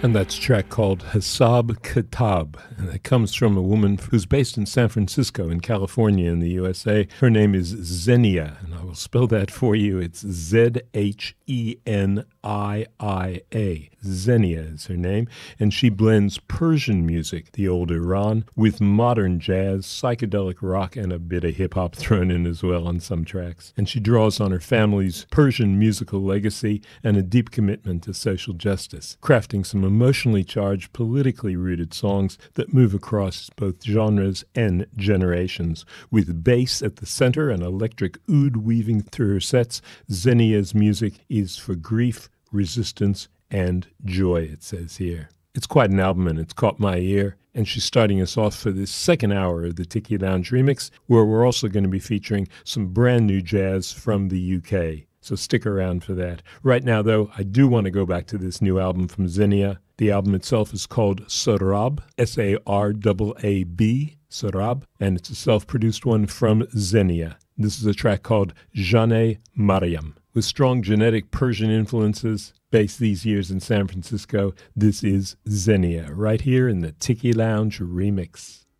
And that's a track called Hasab Kitab, and it comes from a woman who's based in San Francisco in California in the USA. Her name is Zenia, and I will spell that for you. It's Zhenia. Zenia is her name, and she blends Persian music, the old Iran, with modern jazz, psychedelic rock, and a bit of hip-hop thrown in as well on some tracks. And she draws on her family's Persian musical legacy and a deep commitment to social justice, crafting some emotionally charged, politically rooted songs that move across both genres and generations. With bass at the center and electric oud weaving through her sets, Zenia's music is for grief, resistance, and joy, it says here. It's quite an album, and it's caught my ear, and she's starting us off for this second hour of the Tiki Lounge Remix, where we're also going to be featuring some brand new jazz from the UK. So stick around for that. Right now, though, I do want to go back to this new album from Zenia. The album itself is called Sarab, Sarab, Sarab, and it's a self-produced one from Zenia. This is a track called Jane Mariam. With strong genetic Persian influences, based these years in San Francisco, this is Zenia, right here in the Tiki Lounge Remix.